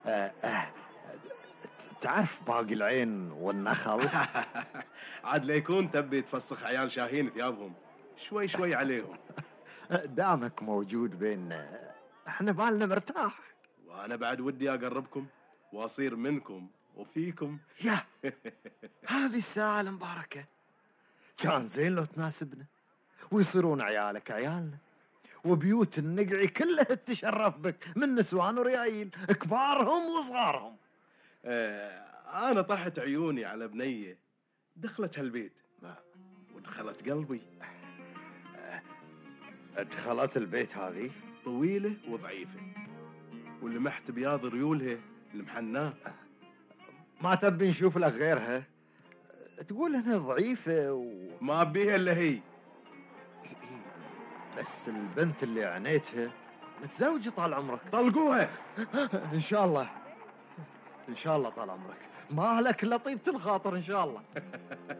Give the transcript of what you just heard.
آه آه تعرف باقي العين والنخل. عاد ليكون تبي تفسخ عيال شاهين ثيابهم، شوي شوي عليهم. دامك موجود بيننا احنا بالنا مرتاح. وانا بعد ودي اقربكم واصير منكم وفيكم. يا هذه الساعة المباركة كان زين لو تناسبنا ويصيرون عيالك عيالنا، وبيوت النقعي كلها تتشرف بك من نسوان وريايل كبارهم وصغارهم. انا طاحت عيوني على بنية دخلت هالبيت ودخلت قلبي. دخلت البيت هذه طويلة وضعيفة ولمحت بياض ريولها المحناة. ما تبي نشوف لك غيرها؟ تقول انها ضعيفة ما بيها الا هي. بس البنت اللي عنيتها متزوجة طال عمرك. طلقوها. ان شاء الله ان شاء الله طال عمرك، ما لك الا طيبة الخاطر ان شاء الله.